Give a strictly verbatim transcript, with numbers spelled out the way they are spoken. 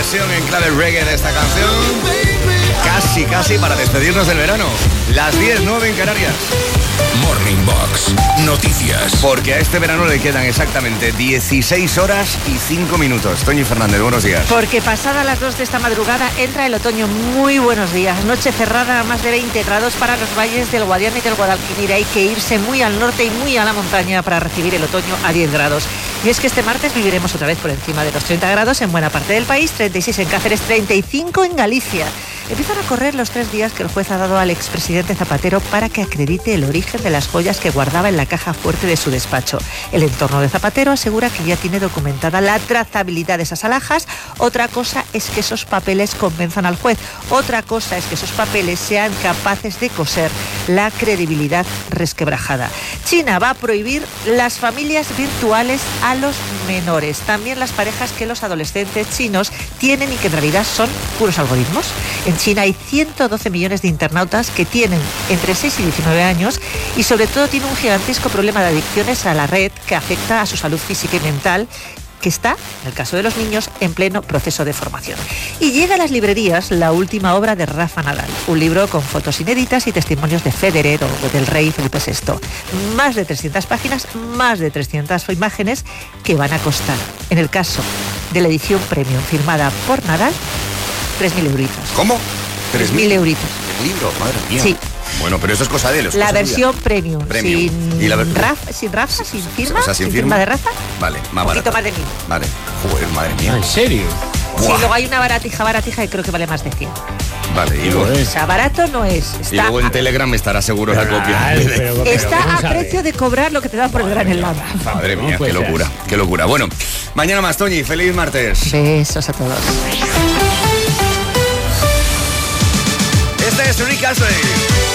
versión en clave reggae de esta canción. Casi, casi para despedirnos del verano. Las diez, nueve en Canarias. Morning Box, noticias. Porque a este verano le quedan exactamente dieciséis horas y cinco minutos. Toñi Fernández, buenos días. Porque pasada las dos de esta madrugada entra el otoño. Muy buenos días. Noche cerrada a más de veinte grados para los valles del Guadiana y del Guadalquivir. Hay que irse muy al norte y muy a la montaña para recibir el otoño a diez grados. Y es que este martes viviremos otra vez por encima de los treinta grados en buena parte del país, treinta y seis en Cáceres, treinta y cinco en Galicia. Empiezan a correr los tres días que el juez ha dado al expresidente Zapatero para que acredite el origen de las joyas que guardaba en la caja fuerte de su despacho. El entorno de Zapatero asegura que ya tiene documentada la trazabilidad de esas alhajas. Otra cosa es que esos papeles convenzan al juez. Otra cosa es que esos papeles sean capaces de coser la credibilidad resquebrajada. China va a prohibir las familias virtuales a los menores. También las parejas que los adolescentes chinos tienen y que en realidad son puros algoritmos. En China hay ciento doce millones de internautas que tienen entre seis y diecinueve años y sobre todo tiene un gigantesco problema de adicciones a la red que afecta a su salud física y mental, que está, en el caso de los niños, en pleno proceso de formación. Y llega a las librerías la última obra de Rafa Nadal, un libro con fotos inéditas y testimonios de Federer o del rey Felipe sexto. Más de trescientas páginas, más de trescientas imágenes que van a costar, en el caso de la edición premium firmada por Nadal, tres mil euritos. ¿Cómo? tres mil euritos. ¿El libro? Madre mía. Sí. Bueno, pero eso es cosa de los. La versión premium, premium. Sin, ¿Y la ver- Rafa, sin Rafa, sin firma, O sea, sin sin firma. firma de Rafa, Vale, más un poquito barato. más de mil. Vale. Joder, madre mía. ¿En serio? Sí, Buah. luego hay una baratija, baratija que creo que vale más de cien. Vale, y luego, O sea, barato no es. y Está, luego en Telegram estará seguro la copia. Ay, pero- pero está ¿cómo a sabe? precio de cobrar lo que te dan por el gran helado. Madre ¿Cómo mía, puede qué ser? locura, qué locura. Bueno, mañana más, Toñi. Feliz martes. Besos a todos. Este es Rick Astley.